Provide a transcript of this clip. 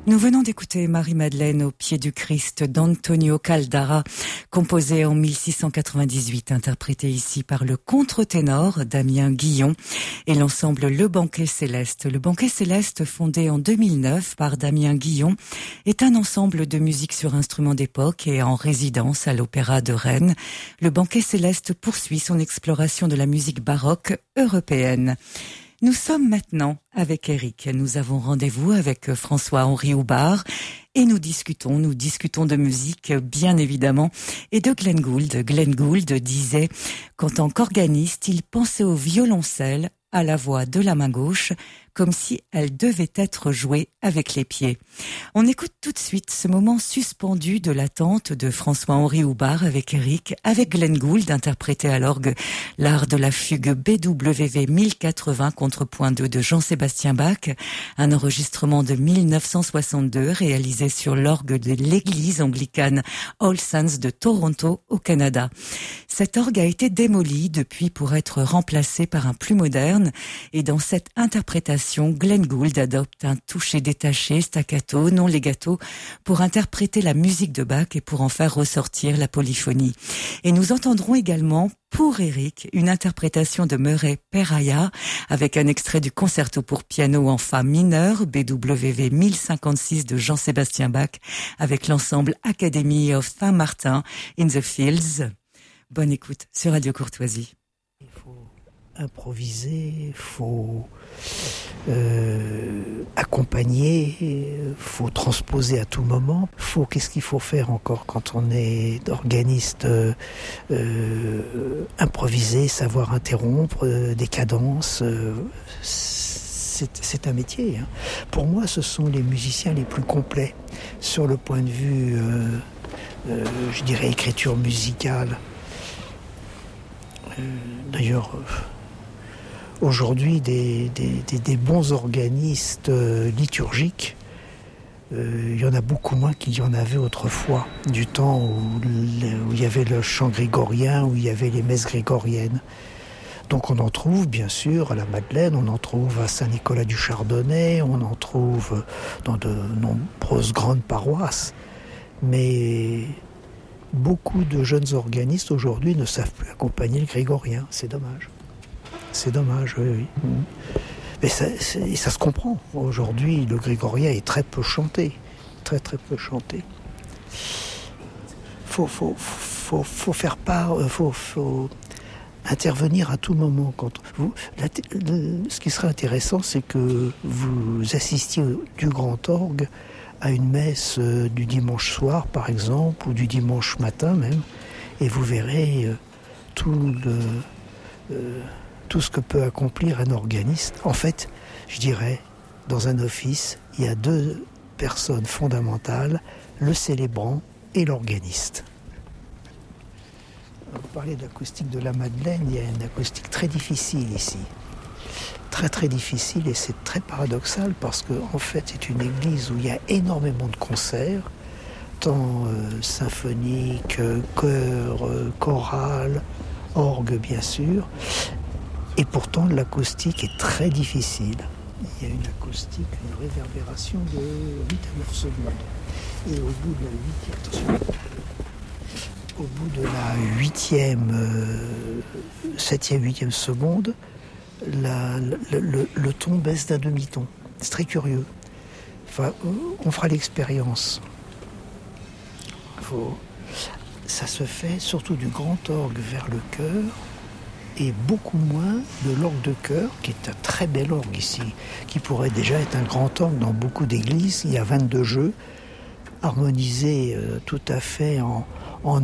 Nous venons d'écouter Marie-Madeleine au pied du Christ d'Antonio Caldara, composé en 1698, interprété ici par le contre-ténor Damien Guillon et l'ensemble Le Banquet Céleste. Le Banquet Céleste, fondé en 2009 par Damien Guillon, est un ensemble de musique sur instruments d'époque et en résidence à l'Opéra de Rennes. Le Banquet Céleste poursuit son exploration de la musique baroque européenne. Nous sommes maintenant avec Eric. Nous avons rendez-vous avec François-Henri Houbard et nous discutons de musique, bien évidemment, et de Glenn Gould. Glenn Gould disait qu'en tant qu'organiste, il pensait au violoncelle, à la voix de la main gauche, comme si elle devait être jouée avec les pieds. On écoute tout de suite ce moment suspendu de l'attente de François-Henri Houbard avec Eric, avec Glenn Gould, interprété à l'orgue l'art de la fugue BWV 1080 contrepoint 2 de Jean-Sébastien Bach, un enregistrement de 1962 réalisé sur l'orgue de l'église anglicane All Saints de Toronto au Canada. Cet orgue a été démoli depuis pour être remplacé par un plus moderne, et dans cette interprétation, Glenn Gould adopte un toucher détaché, staccato, non legato, pour interpréter la musique de Bach et pour en faire ressortir la polyphonie. Et nous entendrons également, pour Eric, une interprétation de Murray Peraya avec un extrait du concerto pour piano en fa mineur, BWV 1056 de Jean-Sébastien Bach, avec l'ensemble Academy of Saint-Martin in the Fields. Bonne écoute sur Radio Courtoisie. Il faut improviser, il faut accompagner, il faut transposer à tout moment. Qu'est-ce qu'il faut faire encore quand on est organiste? Improviser, savoir interrompre des cadences. C'est un métier. Hein. Pour moi, ce sont les musiciens les plus complets sur le point de vue, je dirais, écriture musicale. D'ailleurs, aujourd'hui, des bons organistes liturgiques, il y en a beaucoup moins qu'il y en avait autrefois, du temps où il y avait le chant grégorien, où il y avait les messes grégoriennes. Donc on en trouve, bien sûr, à la Madeleine, on en trouve à Saint-Nicolas du Chardonnay, on en trouve dans de nombreuses grandes paroisses. Mais beaucoup de jeunes organistes aujourd'hui ne savent plus accompagner le grégorien. C'est dommage. C'est dommage, oui. Mais ça se comprend. Aujourd'hui, le grégorien est très peu chanté. Très, très peu chanté. Faut faire part, faut intervenir à tout moment. Ce qui serait intéressant, c'est que vous assistiez du grand orgue à une messe du dimanche soir, par exemple, ou du dimanche matin même, et vous verrez tout ce que peut accomplir un organiste. En fait, je dirais, dans un office, il y a deux personnes fondamentales, le célébrant et l'organiste. Vous parlez de l'acoustique de la Madeleine, il y a une acoustique très difficile ici. Très très difficile, et c'est très paradoxal parce que en fait c'est une église où il y a énormément de concerts, tant symphoniques, chœurs, chorales, orgue bien sûr, et pourtant l'acoustique est très difficile. Il y a une acoustique, une réverbération de 8 à 9 secondes. Et au bout de la 7e, 8e seconde, le ton baisse d'un demi-ton. C'est très curieux. Enfin, on fera l'expérience. Ça se fait surtout du grand orgue vers le chœur et beaucoup moins de l'orgue de chœur, qui est un très bel orgue ici, qui pourrait déjà être un grand orgue dans beaucoup d'églises. Il y a 22 jeux harmonisés tout à fait